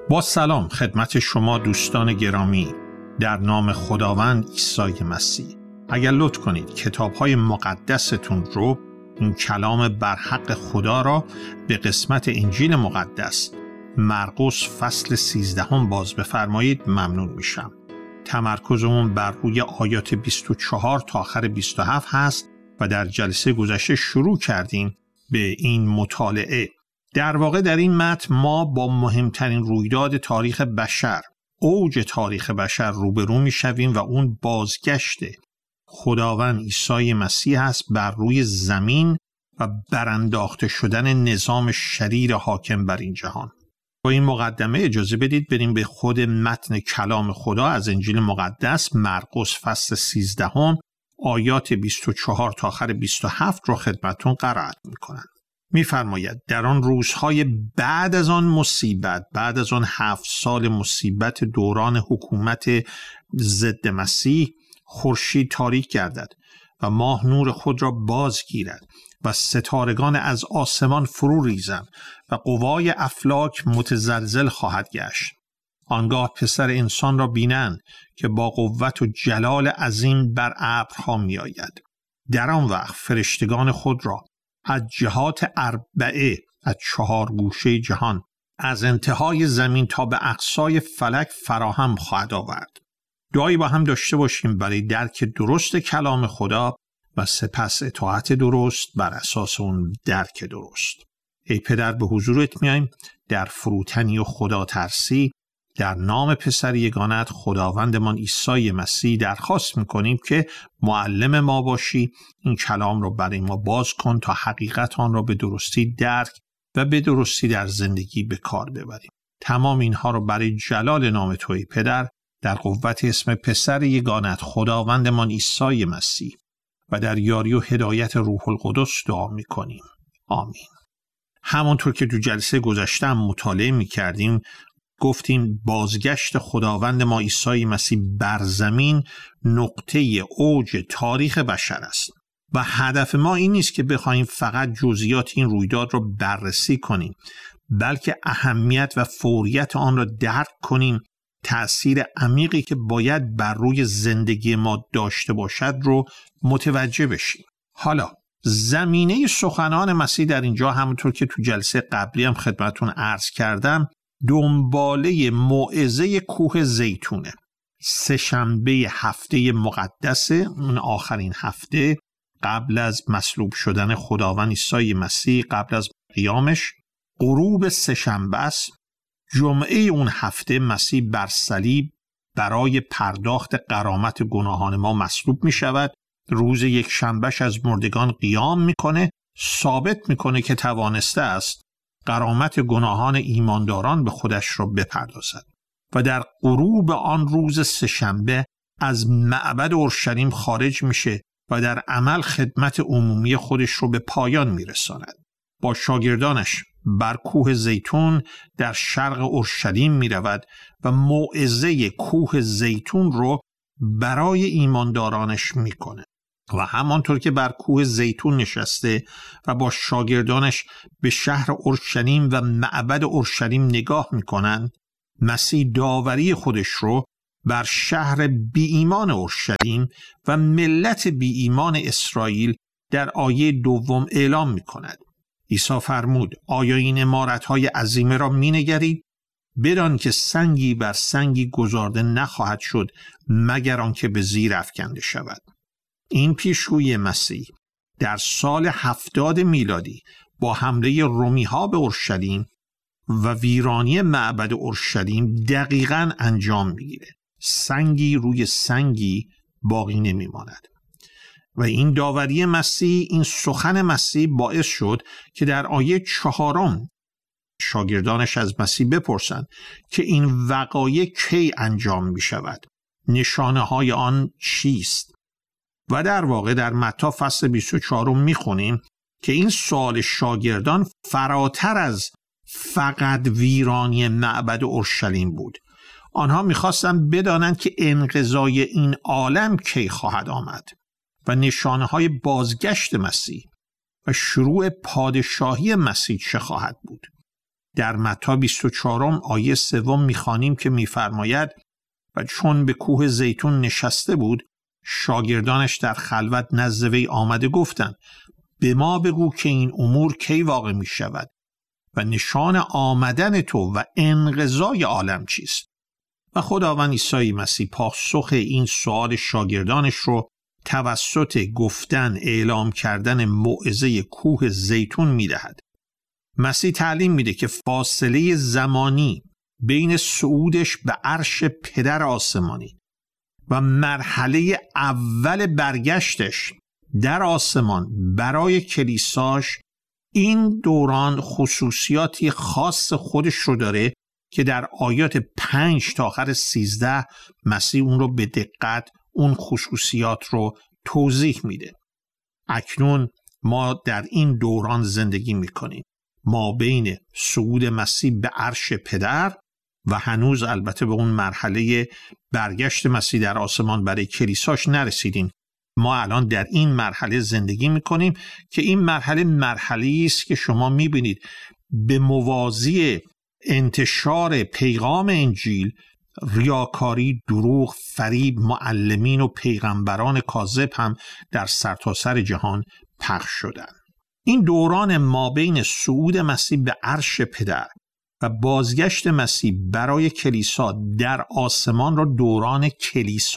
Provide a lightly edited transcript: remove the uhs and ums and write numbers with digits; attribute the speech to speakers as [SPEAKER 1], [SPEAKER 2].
[SPEAKER 1] با سلام خدمت شما دوستان گرامی، در نام خداوند عیسی مسیح. اگر لطف کنید کتاب‌های مقدستون رو، این کلام برحق خدا را به قسمت انجیل مقدس مرقس فصل 13 باز بفرمایید، ممنون میشم. تمرکزمون بر روی آیات 24 تا آخر 27 هست و در جلسه گذشته شروع کردیم به این مطالعه. در واقع در این متن ما با مهمترین رویداد تاریخ بشر، اوج تاریخ بشر روبرو میشویم و اون بازگشت خداوند عیسی مسیح است بر روی زمین و برانداخته شدن نظام شریر حاکم بر این جهان. با این مقدمه اجازه بدید بریم به خود متن کلام خدا از انجیل مقدس مرقس فصل 13 آیات 24 تا آخر 27 رو خدمتون قرائت میکنم. میفرماید در آن روزهای بعد از آن مصیبت، بعد از آن 7 سال مصیبت دوران حکومت ضد مسیح، خورشید تاریک گردد و ماه نور خود را باز گیرد و ستارگان از آسمان فرو ریزند و قوای افلاک متزلزل خواهد گشت. آنگاه پسر انسان را بینند که با قوت و جلال عظیم بر ابرها می آید. در آن وقت فرشتگان خود را از جهات اربعه، از 4 گوشه جهان، از انتهای زمین تا به اقصای فلک فراهم خواهد آورد. دعایی با هم داشته باشیم برای درک درست کلام خدا و سپس اطاعت درست بر اساس اون درک درست. ای پدر، به حضورت میایم در فروتنی و خدا ترسی، در نام پسر یگانت خداوندمان عیسی مسیح درخواست میکنیم که معلم ما باشی، این کلام رو برای ما باز کن تا حقیقت آن را به درستی درک و به درستی در زندگی به کار ببریم. تمام اینها رو برای جلال نام توی پدر، در قوت اسم پسر یگانت خداوندمان عیسی مسیح و در یاری و هدایت روح القدس دعا میکنیم. آمین. همونطور که تو جلسه گذشته مطالعه میکردیم، گفتیم بازگشت خداوند ما عیسی مسیح بر زمین نقطه اوج تاریخ بشر است و هدف ما این نیست که بخوایم فقط جزئیات این رویداد رو بررسی کنیم، بلکه اهمیت و فوریت آن را درک کنیم، تأثیر عمیقی که باید بر روی زندگی ما داشته باشد رو متوجه بشیم. حالا زمینه سخنان مسیح در اینجا، همونطور که تو جلسه قبلی هم خدمتون عرض کردم، دنباله موعظه کوه زیتونه. 3 شنبه هفته مقدسه، اون آخرین هفته قبل از مصلوب شدن خداوند عیسی مسیح، قبل از قیامش، غروب 3 شنبه است. جمعه اون هفته مسیح بر صلیب برای پرداخت غرامت گناهان ما مصلوب می شود. روز 1 شنبهش از مردگان قیام میکنه، ثابت میکنه که توانسته است غرامت گناهان ایمانداران به خودش را بپردازد و در غروب آن روز 3 شنبه از معبد اورشلیم خارج میشه و در عمل خدمت عمومی خودش رو به پایان میرساند. با شاگردانش بر کوه زیتون در شرق اورشلیم میرود و موعظه کوه زیتون رو برای ایماندارانش میکنه و همانطور که بر کوه زیتون نشسته و با شاگردانش به شهر اورشلیم و معبد اورشلیم نگاه میکنند، مسیح داوری خودش رو بر شهر بی ایمان اورشلیم و ملت بی ایمان اسرائیل در آیه 2 اعلام میکند. عیسی فرمود: آیا این عمارت‌های عظیمه را می‌نگرید؟ بدان که سنگی بر سنگی گذارده نخواهد شد مگر آنکه به زیر افکنده شود. این پیشگویی مسیح در سال 70 میلادی با حمله رومی‌ها به اورشلیم و ویرانی معبد اورشلیم دقیقاً انجام می‌گیرد. سنگی روی سنگی باقی نمی‌ماند. و این داوری مسیح، این سخن مسیح باعث شد که در آیه 4 شاگردانش از مسیح بپرسند که این وقایع کی انجام می شود؟ نشانه های آن چیست؟ و در واقع در متی فصل 24 می خونیم که این سوال شاگردان فراتر از فقط ویرانی معبد اورشلیم بود. آنها می خواستند بدانند که انقضای این عالم کی خواهد آمد و نشانه های بازگشت مسیح و شروع پادشاهی مسیح چه خواهد بود. در متی 24 آیه 3 می‌خوانیم که می‌فرماید و چون به کوه زیتون نشسته بود شاگردانش در خلوت نزد وی آمده گفتند به ما بگو که این امور کی واقع می شود و نشان آمدن تو و انقضای عالم چیست؟ و خداوند عیسی مسیح پاسخ این سوال شاگردانش رو توسط گفتن اعلام کردن موعظه کوه زیتون می دهد. مسیح تعلیم میده که فاصله زمانی بین صعودش به عرش پدر آسمانی و مرحله اول برگشتش در آسمان برای کلیساش این دوران خصوصیاتی خاص خودش رو داره که در آیات 5 تا آخر 13 مسیح اون رو به دقت اون خصوصیات رو توضیح میده. اکنون ما در این دوران زندگی میکنیم، ما بین صعود مسیح به عرش پدر و هنوز البته به اون مرحله برگشت مسیح در آسمان برای کلیساش نرسیدیم. ما الان در این مرحله زندگی میکنیم که این مرحله است که شما میبینید به موازی انتشار پیغام انجیل ریاکاری، دروغ، فریب، معلمین و پیغمبران کاذب هم در سرتاسر جهان پخش شدند. این دوران ما بین صعود مسیح به عرش پدر و بازگشت مسیح برای کلیسا در آسمان را دوران کلیسا